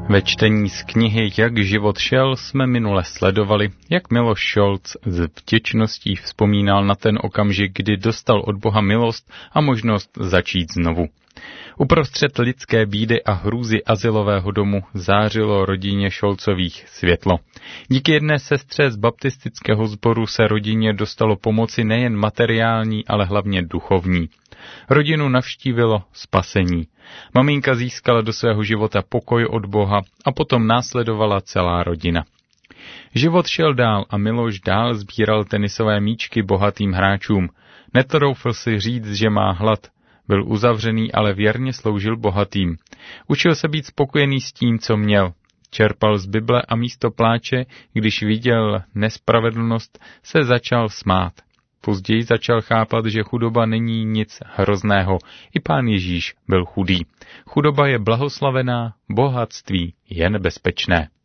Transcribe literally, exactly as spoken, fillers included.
Ve čtení z knihy Jak život šel jsme minule sledovali, jak Miloš Šolc s vděčností vzpomínal na ten okamžik, kdy dostal od Boha milost a možnost začít znovu. Uprostřed lidské bídy a hrůzy azylového domu zářilo rodině Šolcových světlo. Díky jedné sestře z baptistického sboru se rodině dostalo pomoci nejen materiální, ale hlavně duchovní. Rodinu navštívilo spasení. Maminka získala do svého života pokoj od Boha a potom následovala celá rodina. Život šel dál a Miloš dál sbíral tenisové míčky bohatým hráčům. Netroufl si říct, že má hlad. Byl uzavřený, ale věrně sloužil bohatým. Učil se být spokojený s tím, co měl. Čerpal z Bible a místo pláče, když viděl nespravedlnost, se začal smát. Později začal chápat, že chudoba není nic hrozného. I Pán Ježíš byl chudý. Chudoba je blahoslavená, bohatství je nebezpečné.